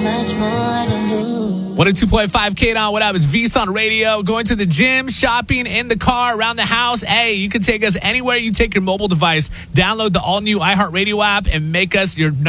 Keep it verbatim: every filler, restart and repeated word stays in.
much more to lose. one oh two point five K on what up? It's V-Son Radio. Going to the gym, shopping, in the car, around the house. Hey, you can take us anywhere you take your mobile device. Download the all-new iHeartRadio app and make us your